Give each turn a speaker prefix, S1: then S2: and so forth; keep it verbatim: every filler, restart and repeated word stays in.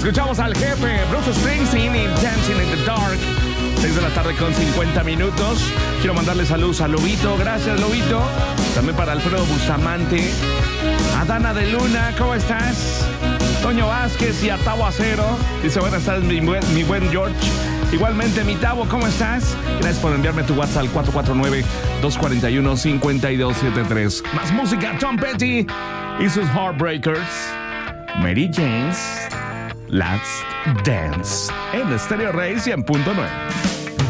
S1: Escuchamos al jefe Bruce Springsteen y Dancing in the Dark. seis de la tarde con cincuenta minutos. Quiero mandarle saludos a Lobito. Gracias, Lobito. También para Alfredo Bustamante. A Dana de Luna, ¿cómo estás? Toño Vázquez y a Tavo Acero. Dice, buenas tardes, mi buen, mi buen George. Igualmente, mi Tavo, ¿cómo estás? Gracias por enviarme tu WhatsApp al cuatro cuatro nueve, dos cuatro uno, cinco dos siete tres. Más música, Tom Petty y sus Heartbreakers. Mary Jane's Last Dance en Stereo Rey cien punto nueve.